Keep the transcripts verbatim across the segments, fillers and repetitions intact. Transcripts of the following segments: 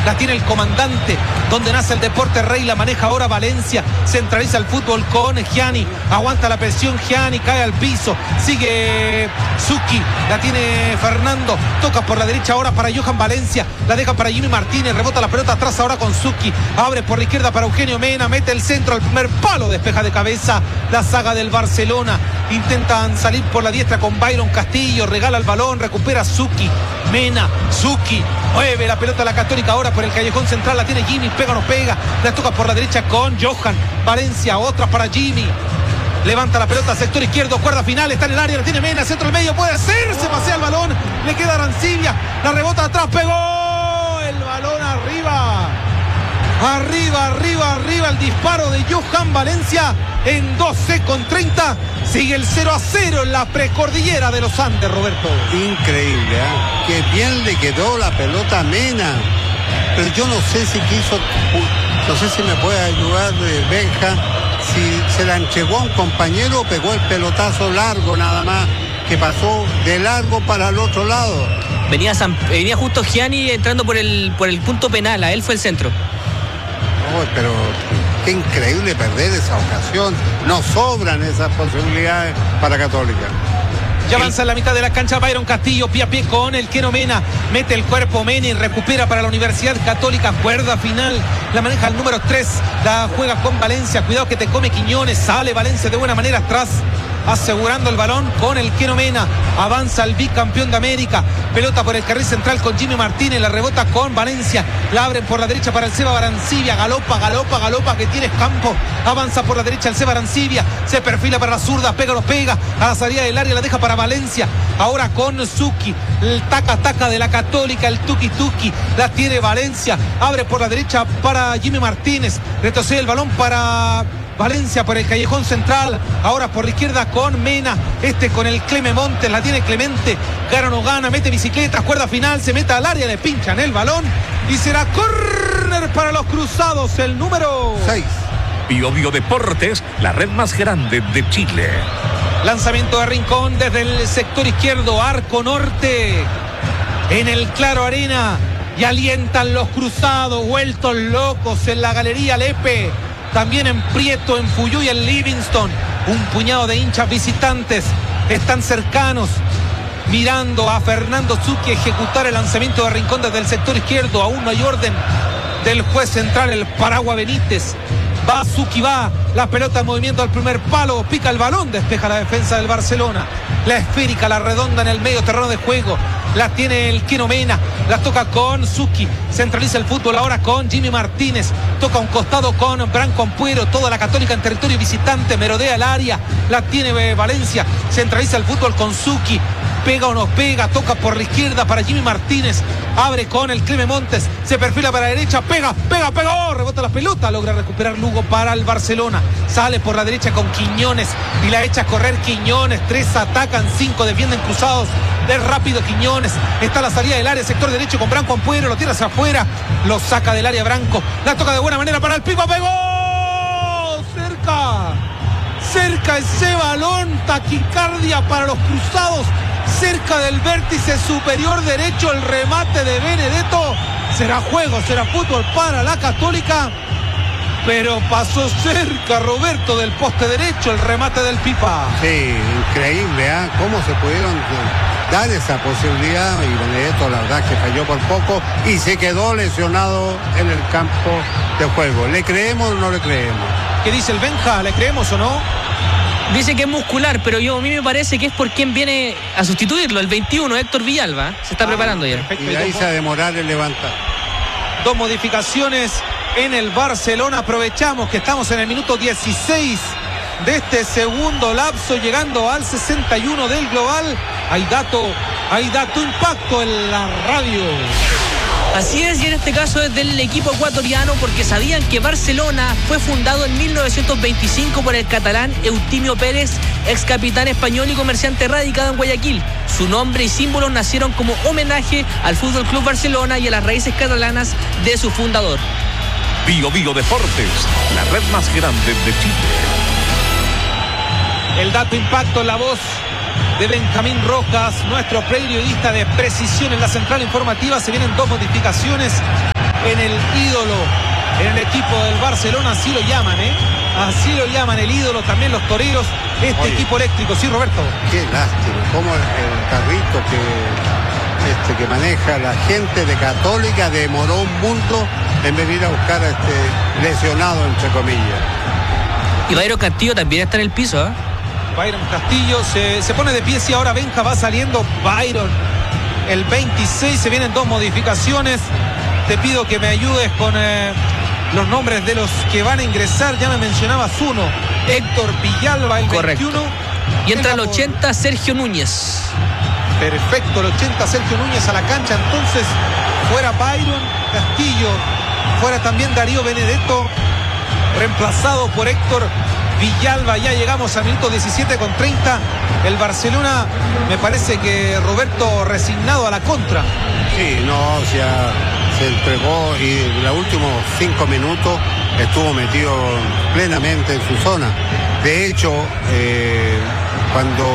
la tiene el comandante, donde nace el deporte rey, la maneja ahora Valencia, centraliza el fútbol con Gianni, aguanta la presión Gianni, cae al piso, sigue Zucchi, la tiene Fernando, toca por la derecha ahora para Johan Valencia, la deja para Jimmy Martínez, rebota la pelota atrás ahora con Zucchi, abre por la izquierda para Eugenio Mena, mete el centro al primer palo, despeja de cabeza la saga del Barcelona, intentan salir por la diestra con Byron Castillo, regala el balón, recupera Zucchi, Mena, Zucchi, mueve la pelota a la Católica ahora por el callejón central, la tiene Jimmy, pega o no pega, la toca por la derecha con Johan Valencia, otra para Jimmy, levanta la pelota, sector izquierdo, cuerda final, está en el área, la tiene Mena, centro del medio, puede ser, se pasea el balón, le queda Arancibia, la rebota atrás, pegó el balón arriba, arriba, arriba, arriba, el disparo de Johan Valencia en doce con treinta, sigue el cero a cero en la precordillera de los Andes, Roberto. Increíble, ¿eh? Qué bien le quedó la pelota a Mena, pero yo no sé si quiso, no sé si me puede ayudar eh, Benja, si se la entregó a un compañero o pegó el pelotazo largo nada más, que pasó de largo para el otro lado. Venía, San, venía justo Gianni entrando por el, por el punto penal, a él fue el centro. Oh, pero qué increíble perder esa ocasión, no sobran esas posibilidades para Católica. Ya avanza en la mitad de la cancha Byron Castillo, pie a pie con el Keno Mena, mete el cuerpo Mena y recupera para la Universidad Católica, cuerda final, la maneja el número tres, la juega con Valencia, cuidado que te come Quiñones, sale Valencia de buena manera atrás, asegurando el balón con el Keno Mena, avanza el bicampeón de América, pelota por el carril central con Jimmy Martínez, la rebota con Valencia, la abren por la derecha para el Seba Barancibia, galopa, galopa, galopa, que tiene campo, avanza por la derecha el Seba Barancibia, se perfila para la zurda, pega o no pega, a la salida del área la deja para Valencia, ahora con Zucchi, el taca taca de la Católica, el tuki tuki, la tiene Valencia, abre por la derecha para Jimmy Martínez, retrocede el balón para Valencia por el callejón central, ahora por la izquierda con Mena, este con el Clemente Montes, la tiene Clemente, gana o no gana, mete bicicleta, cuerda final, se mete al área, le pinchan el balón y será córner para los cruzados, el número seis. Bio Bio Deportes, la red más grande de Chile. Lanzamiento de Rincón desde el sector izquierdo, arco norte, en el Claro Arena, y alientan los cruzados, vueltos locos en la Galería Lepe, también en Prieto, en Fuyú y en Livingston, un puñado de hinchas visitantes están cercanos, mirando a Fernando Zucchi ejecutar el lanzamiento de Rincón desde el sector izquierdo, aún no hay orden del juez central, el Paragua Benítez. Va Zucchi, va la pelota en movimiento al primer palo, pica el balón, despeja la defensa del Barcelona, la esférica, la redonda en el medio terreno de juego, la tiene el Keno Mena, la toca con Zucchi, centraliza el fútbol ahora con Jimmy Martínez, toca un costado con Branco Ampuero, toda la Católica en territorio visitante, merodea el área, la tiene Valencia, centraliza el fútbol con Zucchi, pega o no pega, toca por la izquierda para Jimmy Martínez, abre con el Clemente Montes, se perfila para la derecha, pega, pega, pegó, rebota la pelota, logra recuperar Lugo para el Barcelona, sale por la derecha con Quiñones y la echa a correr Quiñones, tres atacan, cinco defienden cruzados, de rápido Quiñones, está la salida del área, sector derecho con Branco Ampuero, lo tira hacia afuera, lo saca del área Branco, la toca de buena manera para el Pipa, pegó, cerca, cerca ese balón, taquicardia para los cruzados, cerca del vértice superior derecho, el remate de Benedetto, será juego, será fútbol para la Católica, pero pasó cerca Roberto del poste derecho, el remate del Pipa. Sí, increíble, ¿eh? Cómo se pudieron dar esa posibilidad, y Benedetto la verdad que falló por poco y se quedó lesionado en el campo de juego. ¿Le creemos o no le creemos? ¿Qué dice el Benja? ¿Le creemos o no? Dice que es muscular, pero yo a mí me parece que es por quien viene a sustituirlo, el veintiuno, Héctor Villalba, ¿eh? Se está ah, preparando ya. Perfecto. Y ahí se va a demorar en levantar. Dos modificaciones en el Barcelona, aprovechamos que estamos en el minuto dieciséis de este segundo lapso, llegando al sesenta y uno del global. Hay dato, hay dato impacto en la radio. Así es, y en este caso es del equipo ecuatoriano, porque sabían que Barcelona fue fundado en mil novecientos veinticinco por el catalán Eutimio Pérez, ex capitán español y comerciante radicado en Guayaquil. Su nombre y símbolos nacieron como homenaje al Fútbol Club Barcelona y a las raíces catalanas de su fundador. Bio Bio Deportes, la red más grande de Chile. El dato impacto en la voz de Benjamín Rojas, nuestro periodista de precisión en la central informativa. Se vienen dos modificaciones en el ídolo, en el equipo del Barcelona, así lo llaman, ¿eh? Así lo llaman, el ídolo, también los toreros, este Oye, equipo eléctrico, sí, Roberto. Qué lástima, como el, el carrito que, este, que maneja la gente de Católica demoró un mundo en venir a buscar a este lesionado, entre comillas. Y Byron Castillo también está en el piso, ¿eh? Byron Castillo se, se pone de pie y ahora Benja va saliendo Byron. El veintiséis, se vienen dos modificaciones. Te pido que me ayudes con eh, los nombres de los que van a ingresar. Ya me mencionabas uno, Héctor Villalba, el Correcto. veintiuno. Y entra al Venga por- ochenta Sergio Núñez. Perfecto, el ochenta, Sergio Núñez a la cancha. Entonces, fuera Byron Castillo, fuera también Darío Benedetto, reemplazado por Héctor Villalba. Ya llegamos al minuto diecisiete con treinta. El Barcelona, me parece que Roberto resignado a la contra. Sí, no, o sea, se entregó y los últimos cinco minutos estuvo metido plenamente en su zona. De hecho, eh, cuando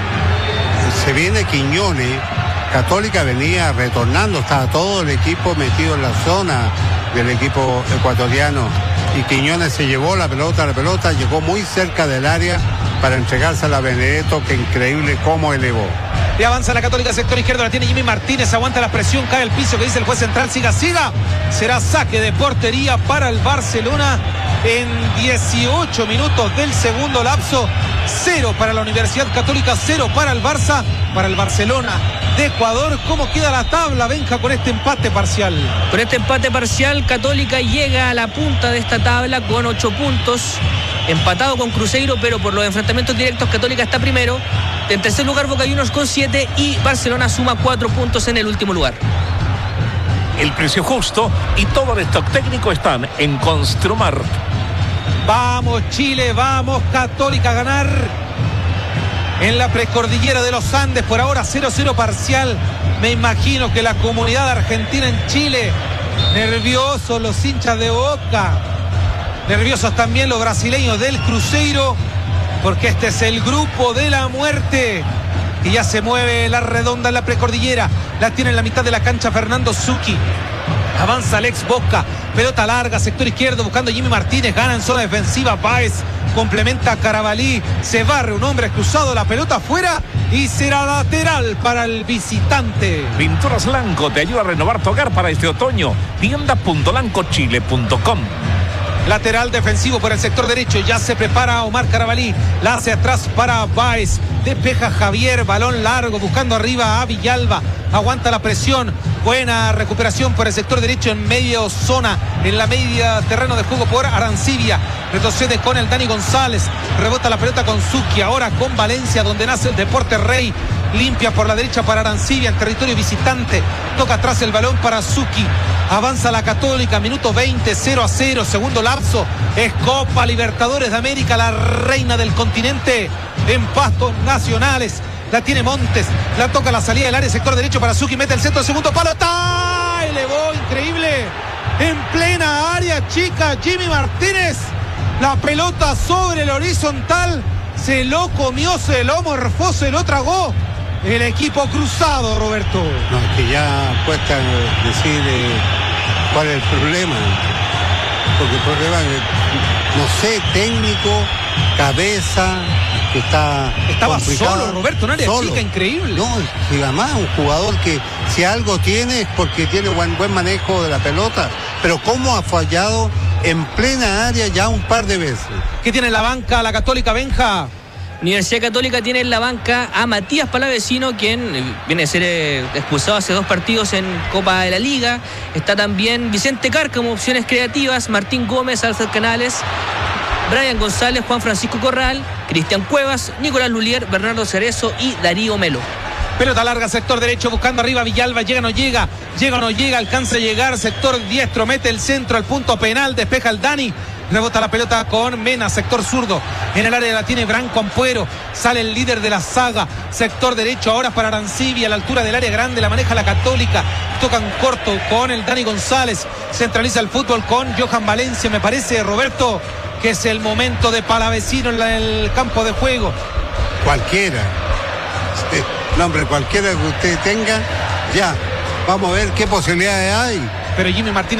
se viene Quiñones, Católica venía retornando, estaba todo el equipo metido en la zona del equipo ecuatoriano y Quiñones se llevó la pelota, la pelota llegó muy cerca del área para entregársela a Benedetto, que increíble cómo elevó. Y avanza la Católica, sector izquierdo, la tiene Jimmy Martínez, aguanta la presión, cae al piso, que dice el juez central, siga, siga. Será saque de portería para el Barcelona en dieciocho minutos del segundo lapso. Cero para la Universidad Católica, cero para el Barça, para el Barcelona de Ecuador. ¿Cómo queda la tabla, Benja, con este empate parcial? Con este empate parcial, Católica llega a la punta de esta tabla con ocho puntos, empatado con Cruzeiro, pero por los enfrentamientos directos Católica está primero. En tercer lugar Boca Juniors con siete y Barcelona suma cuatro puntos en el último lugar. El precio justo y todo el stock técnico están en Construmar. Vamos Chile, vamos Católica a ganar en la precordillera de los Andes. Por ahora cero cero parcial. Me imagino que la comunidad argentina en Chile, nerviosos los hinchas de Boca, nerviosos también los brasileños del Cruzeiro, porque este es el grupo de la muerte. Y ya se mueve la redonda en la precordillera. La tiene en la mitad de la cancha Fernando Zucchi. Avanza Alex Boca, pelota larga, sector izquierdo, buscando a Jimmy Martínez, gana en zona defensiva, Báez complementa a Carabalí, se barre un hombre cruzado, la pelota afuera y será lateral para el visitante. Pinturas Lanco te ayuda a renovar tu hogar para este otoño. tienda punto lanco chile punto com. Lateral defensivo por el sector derecho, ya se prepara Omar Carabalí, la hace atrás para Báez, despeja Javier, balón largo, buscando arriba a Villalba, aguanta la presión, buena recuperación por el sector derecho en medio zona, en la media terreno de juego por Arancibia, retrocede con el Dani González, rebota la pelota con Zucchi, ahora con Valencia, donde nace el Deporte Rey, limpia por la derecha para Arancibia en territorio visitante, toca atrás el balón para Zucchi. Avanza la Católica, minuto veinte, cero a cero, segundo lapso. Es Copa Libertadores de América, la reina del continente en pastos nacionales. La tiene Montes, la toca a la salida del área, sector derecho para Zucchi, mete el centro, segundo palo, ¡está! Elevó, increíble. En plena área chica, Jimmy Martínez. La pelota sobre el horizontal, se lo comió, se lo morfó, se lo tragó. El equipo cruzado, Roberto. No, es que ya cuesta decir eh, cuál es el problema. Porque el problema es, no sé, técnico, cabeza, que está Estaba complicado. solo, Roberto, un área Solo. chica increíble. No, y además un jugador que si algo tiene es porque tiene buen, buen manejo de la pelota. Pero cómo ha fallado en plena área ya un par de veces. ¿Qué tiene la banca la Católica, Benja? Universidad Católica tiene en la banca a Matías Palavecino, quien eh, viene a ser eh, expulsado hace dos partidos en Copa de la Liga. Está también Vicente Car como opciones creativas, Martín Gómez, Alfred Canales, Brian González, Juan Francisco Corral, Cristian Cuevas, Nicolás Lulier, Bernardo Cerezo y Darío Melo. Pelota larga, sector derecho, buscando arriba Villalba, llega o no llega, llega o no llega, alcanza a llegar, sector diestro, mete el centro al punto penal, despeja el Dani, rebota la pelota con Mena, sector zurdo, en el área la tiene Branco Ampuero, sale el líder de la saga, sector derecho ahora para Arancibia, a la altura del área grande, la maneja la Católica, tocan corto con el Dani González, centraliza el fútbol con Johan Valencia, me parece, Roberto, que es el momento de Palavecino en la, el campo de juego. Cualquiera. Sí, nombre cualquiera que usted tenga, ya. Vamos a ver qué posibilidades hay. Pero Jimmy Martínez